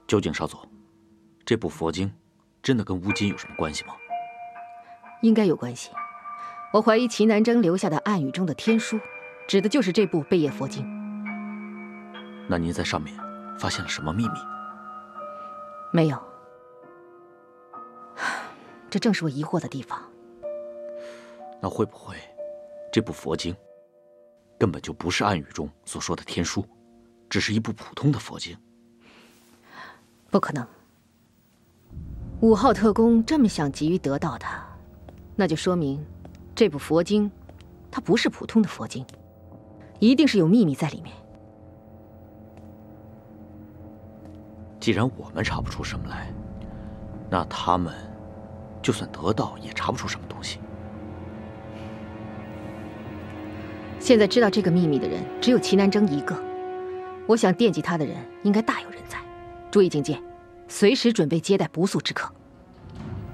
究竟少佐，这部佛经真的跟乌金有什么关系吗？ 应该有关系。我怀疑齐南征留下的暗语中的天书，指的就是这部贝叶佛经。 那您在上面发现了什么秘密？ 没有。这正是我疑惑的地方。 那会不会，这部佛经根本就不是暗语中所说的天书，只是一部普通的佛经？ 不可能。5号特工这么想急于得到它，那就说明这部佛经它不是普通的佛经，一定是有秘密在里面。 既然我们查不出什么来，那他们就算得到也查不出什么东西。 现在知道这个秘密的人只有齐南征一个，我想惦记他的人应该大有人在。注意警戒，随时准备接待不速之客。